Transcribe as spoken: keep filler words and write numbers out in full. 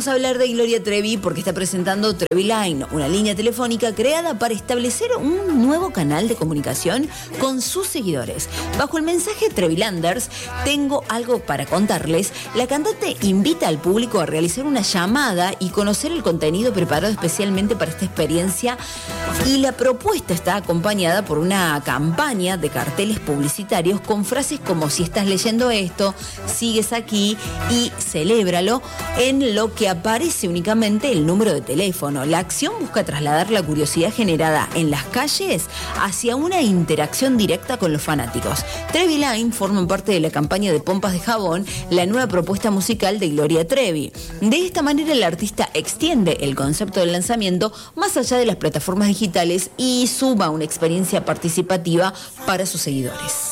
vamos a hablar de Gloria Trevi porque está presentando Trevi Line, una línea telefónica creada para establecer un nuevo canal de comunicación con sus seguidores. Bajo el mensaje Trevilanders, tengo algo para contarles. La cantante invita al público a realizar una llamada y conocer el contenido preparado especialmente para esta experiencia, y la propuesta está acompañada por una campaña de carteles publicitarios con frases como: si estás leyendo esto, sigues aquí y celébralo, en lo que aparece únicamente el número de teléfono. La acción busca trasladar la curiosidad generada en las calles hacia una interacción directa con los fanáticos. Trevi Line forman parte de la campaña de pompas de jabón, la nueva propuesta musical de Gloria Trevi. De esta manera, el artista extiende el concepto del lanzamiento más allá de las plataformas digitales y suma una experiencia participativa para sus seguidores.